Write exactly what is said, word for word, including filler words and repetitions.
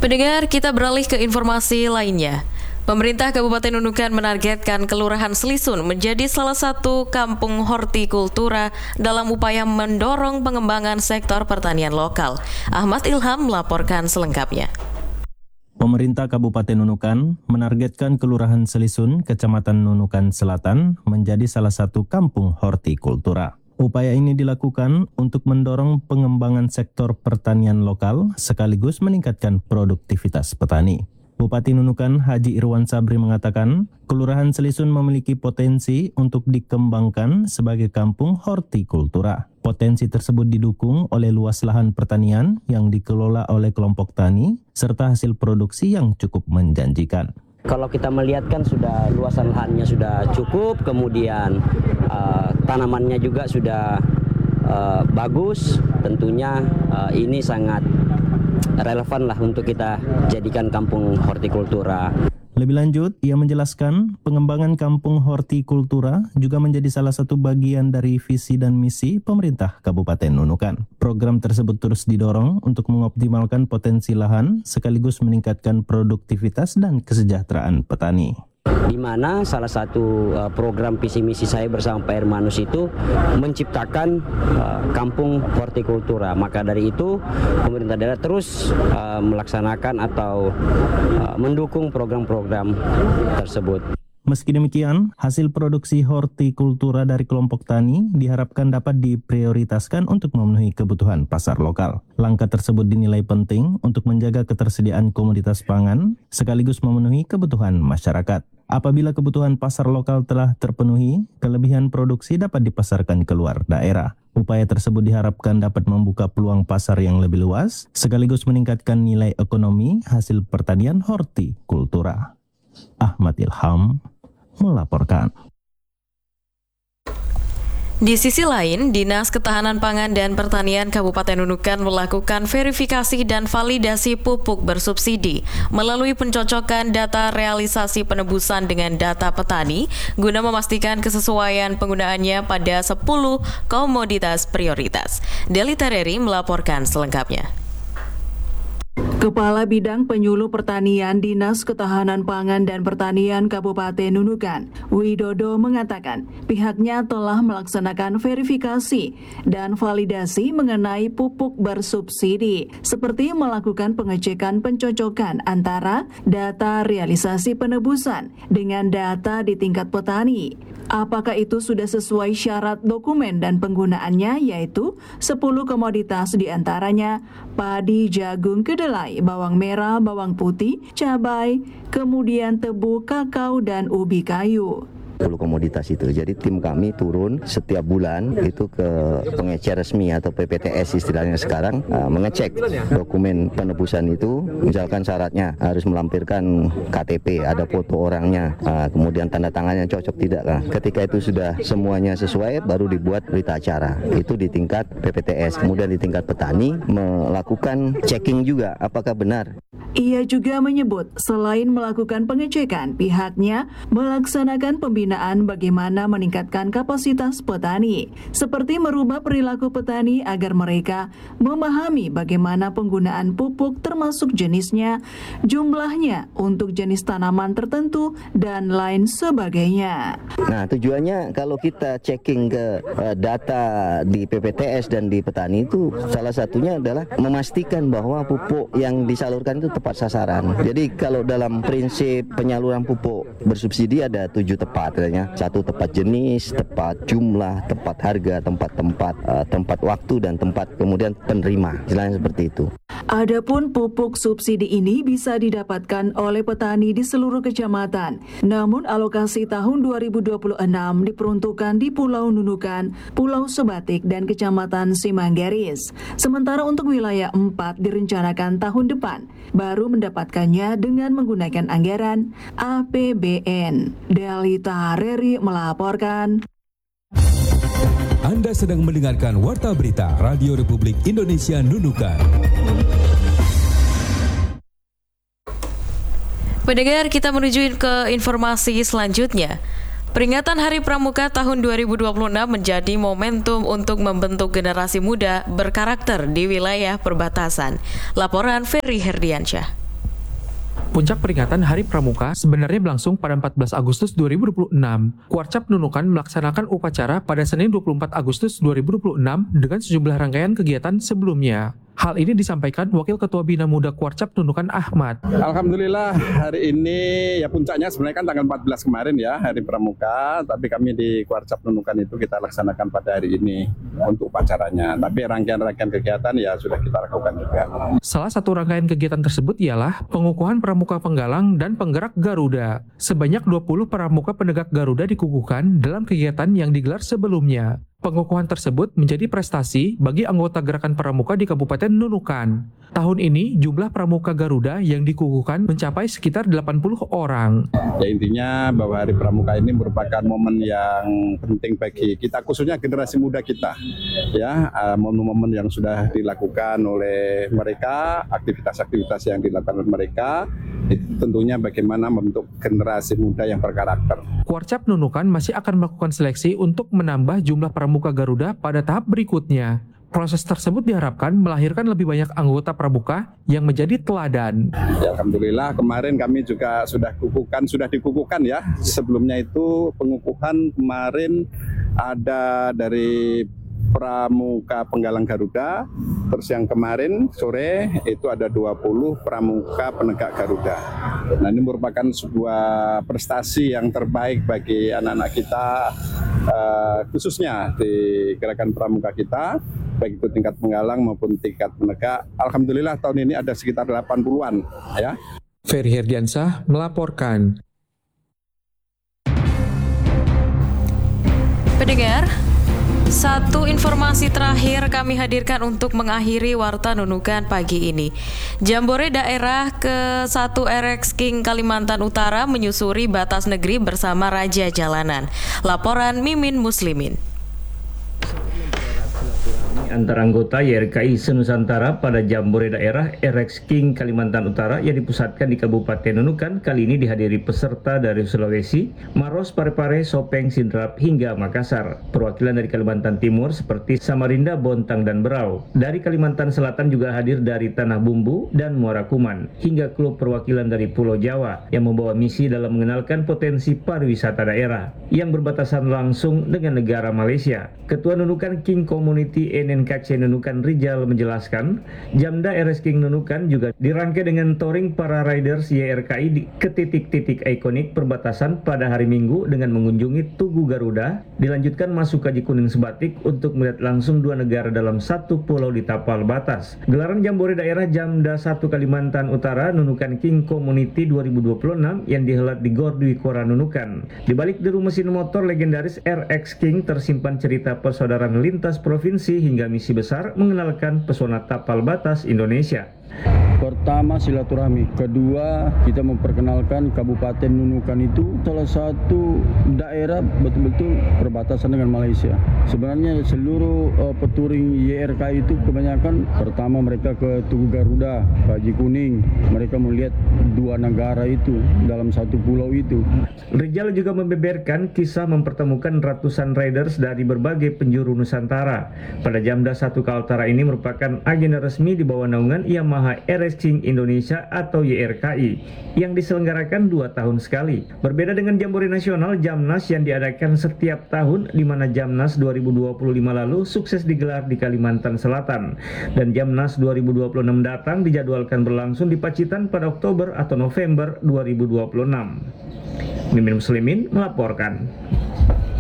Pendengar, kita beralih ke informasi lainnya. Pemerintah Kabupaten Nunukan menargetkan Kelurahan Selisun menjadi salah satu kampung hortikultura dalam upaya mendorong pengembangan sektor pertanian lokal. Ahmad Ilham melaporkan selengkapnya. Pemerintah Kabupaten Nunukan menargetkan Kelurahan Selisun, Kecamatan Nunukan Selatan menjadi salah satu kampung hortikultura. Upaya ini dilakukan untuk mendorong pengembangan sektor pertanian lokal sekaligus meningkatkan produktivitas petani. Bupati Nunukan Haji Irwan Sabri mengatakan, Kelurahan Selisun memiliki potensi untuk dikembangkan sebagai kampung hortikultura. Potensi tersebut didukung oleh luas lahan pertanian yang dikelola oleh kelompok tani serta hasil produksi yang cukup menjanjikan. Kalau kita melihat kan sudah luasan lahannya sudah cukup, kemudian uh, tanamannya juga sudah uh, bagus, tentunya uh, ini sangat relevan lah untuk kita jadikan kampung hortikultura. Lebih lanjut, ia menjelaskan pengembangan kampung hortikultura juga menjadi salah satu bagian dari visi dan misi pemerintah Kabupaten Nunukan. Program tersebut terus didorong untuk mengoptimalkan potensi lahan sekaligus meningkatkan produktivitas dan kesejahteraan petani. Di mana salah satu uh, program visi misi saya bersama Pak Hermanus itu menciptakan uh, kampung hortikultura. Maka dari itu pemerintah daerah terus uh, melaksanakan atau uh, mendukung program-program tersebut. Meski demikian, hasil produksi hortikultura dari kelompok tani diharapkan dapat diprioritaskan untuk memenuhi kebutuhan pasar lokal. Langkah tersebut dinilai penting untuk menjaga ketersediaan komoditas pangan sekaligus memenuhi kebutuhan masyarakat. Apabila kebutuhan pasar lokal telah terpenuhi, kelebihan produksi dapat dipasarkan keluar daerah. Upaya tersebut diharapkan dapat membuka peluang pasar yang lebih luas sekaligus meningkatkan nilai ekonomi hasil pertanian hortikultura. Ahmad Ilham melaporkan. Di sisi lain, Dinas Ketahanan Pangan dan Pertanian Kabupaten Nunukan melakukan verifikasi dan validasi pupuk bersubsidi melalui pencocokan data realisasi penebusan dengan data petani guna memastikan kesesuaian penggunaannya pada sepuluh komoditas prioritas. Deli Tereri melaporkan selengkapnya. Kepala Bidang Penyuluh Pertanian Dinas Ketahanan Pangan dan Pertanian Kabupaten Nunukan, Widodo mengatakan pihaknya telah melaksanakan verifikasi dan validasi mengenai pupuk bersubsidi, seperti melakukan pengecekan pencocokan antara data realisasi penebusan dengan data di tingkat petani. Apakah itu sudah sesuai syarat dokumen dan penggunaannya, yaitu sepuluh komoditas diantaranya padi, jagung, kedelai, bawang merah, bawang putih, cabai, kemudian tebu, kakao, dan ubi kayu. sepuluh komoditas itu. Jadi tim kami turun setiap bulan itu ke pengecer resmi atau P P T S istilahnya sekarang, uh, mengecek dokumen penebusan itu, misalkan syaratnya harus melampirkan K T P, ada foto orangnya, uh, kemudian tanda tangannya cocok tidak lah. Ketika itu sudah semuanya sesuai, baru dibuat berita acara. Itu di tingkat P P T S. Kemudian di tingkat petani melakukan checking juga apakah benar. Ia juga menyebut selain melakukan pengecekan, pihaknya melaksanakan pembinaan bagaimana meningkatkan kapasitas petani, seperti merubah perilaku petani agar mereka memahami bagaimana penggunaan pupuk termasuk jenisnya, jumlahnya untuk jenis tanaman tertentu, dan lain sebagainya. Nah, tujuannya kalau kita checking ke uh, data di P P T S dan di petani itu salah satunya adalah memastikan bahwa pupuk yang disalurkan itu tepat sasaran. Jadi kalau dalam prinsip penyaluran pupuk bersubsidi ada tujuh tepat, katanya. Satu tepat jenis, tepat jumlah, tepat harga, tempat-tempat, uh, tempat waktu dan tempat kemudian penerima. Istilahnya seperti itu. Adapun pupuk subsidi ini bisa didapatkan oleh petani di seluruh kecamatan. Namun alokasi tahun dua ribu dua puluh enam diperuntukkan di Pulau Nunukan, Pulau Sebatik, dan Kecamatan Simanggaris. Sementara untuk wilayah empat direncanakan tahun depan, baru mendapatkannya dengan menggunakan anggaran A P B N. Delita Reri melaporkan. Anda sedang mendengarkan Warta Berita Radio Republik Indonesia Nunukan. Pendengar, kita menuju ke informasi selanjutnya. Peringatan Hari Pramuka tahun dua ribu dua puluh enam menjadi momentum untuk membentuk generasi muda berkarakter di wilayah perbatasan. Laporan Ferry Herdiansyah. Puncak peringatan Hari Pramuka sebenarnya berlangsung pada empat belas Agustus dua ribu dua puluh enam. Kuarcap Nunukan melaksanakan upacara pada Senin dua puluh empat Agustus dua ribu dua puluh enam dengan sejumlah rangkaian kegiatan sebelumnya. Hal ini disampaikan Wakil Ketua Bina Muda Kuarcap Nunukan Ahmad. Alhamdulillah hari ini ya puncaknya sebenarnya kan tanggal empat belas kemarin ya Hari Pramuka, tapi kami di Kuarcap Nunukan itu kita laksanakan pada hari ini untuk upacaranya. Tapi rangkaian-rangkaian kegiatan ya sudah kita lakukan juga. Salah satu rangkaian kegiatan tersebut ialah pengukuhan pramuka penggalang dan penggerak Garuda. Sebanyak dua puluh pramuka penegak Garuda dikukuhkan dalam kegiatan yang digelar sebelumnya. Pengukuhan tersebut menjadi prestasi bagi anggota gerakan pramuka di Kabupaten Nunukan. Tahun ini jumlah pramuka Garuda yang dikukuhkan mencapai sekitar delapan puluh orang. Ya intinya bahwa Hari Pramuka ini merupakan momen yang penting bagi kita, khususnya generasi muda kita. Ya, momen-momen yang sudah dilakukan oleh mereka, aktivitas-aktivitas yang dilakukan oleh mereka, itu tentunya bagaimana membentuk generasi muda yang berkarakter. Kuarcap Nunukan masih akan melakukan seleksi untuk menambah jumlah pramuka Garuda pada tahap berikutnya. Proses tersebut diharapkan melahirkan lebih banyak anggota pramuka yang menjadi teladan. Ya, alhamdulillah kemarin kami juga sudah kukukan, sudah dikukuhkan ya. Sebelumnya itu pengukuhan kemarin ada dari pramuka penggalang Garuda, terus yang kemarin sore itu ada dua puluh pramuka penegak Garuda. Nah ini merupakan sebuah prestasi yang terbaik bagi anak-anak kita, uh, khususnya di gerakan pramuka kita, baik itu tingkat penggalang maupun tingkat penegak. Alhamdulillah tahun ini ada sekitar delapan puluhan ya. Ferry Herdiansah melaporkan. Pendengar, satu informasi terakhir kami hadirkan untuk mengakhiri Warta Nunukan pagi ini. Jambore daerah ke satu R X King Kalimantan Utara menyusuri batas negeri bersama Raja Jalanan. Laporan Mimin Muslimin. Antara anggota Y R K I se-Nusantara pada Jambore daerah R X King Kalimantan Utara yang dipusatkan di Kabupaten Nunukan kali ini dihadiri peserta dari Sulawesi, Maros, Parepare, Sopeng, Sidrap hingga Makassar. Perwakilan dari Kalimantan Timur seperti Samarinda, Bontang, dan Berau. Dari Kalimantan Selatan juga hadir dari Tanah Bumbu dan Muara Kuman, hingga klub perwakilan dari Pulau Jawa yang membawa misi dalam mengenalkan potensi pariwisata daerah yang berbatasan langsung dengan negara Malaysia. Ketua Nunukan King Community N N K C Nunukan Rijal menjelaskan, Jamda R S King Nunukan juga dirangkai dengan touring para riders Y R K I di, ke titik-titik ikonik perbatasan pada hari Minggu dengan mengunjungi Tugu Garuda, dilanjutkan masuk Kaji Kuning Sebatik untuk melihat langsung dua negara dalam satu pulau di tapal batas. Gelaran Jambore daerah Jamda satu Kalimantan Utara Nunukan King Community dua ribu dua puluh enam yang dihelat di Gor Dwi Kora Nunukan. Di balik deru mesin motor legendaris R X King tersimpan cerita persaudaraan lintas provinsi hingga misi besar mengenalkan pesona tapal batas Indonesia. Pertama silaturahmi, kedua kita memperkenalkan Kabupaten Nunukan itu salah satu daerah betul-betul perbatasan dengan Malaysia. Sebenarnya seluruh uh, peturing Y R K I itu kebanyakan pertama mereka ke Tugu Garuda, Kaji Kuning, mereka melihat dua negara itu dalam satu pulau itu. Rijal juga membeberkan kisah mempertemukan ratusan riders dari berbagai penjuru Nusantara. Pada Jamda satu Kaltara ini merupakan agenda resmi di bawah naungan Yamaha R S King Indonesia atau Y R K I yang diselenggarakan dua tahun sekali. Berbeda dengan Jambore Nasional Jamnas yang diadakan setiap tahun, di mana Jamnas dua ribu dua puluh lima lalu sukses digelar di Kalimantan Selatan dan Jamnas dua ribu dua puluh enam datang dijadwalkan berlangsung di Pacitan pada Oktober atau November dua ribu dua puluh enam. Mimin Muslimin melaporkan.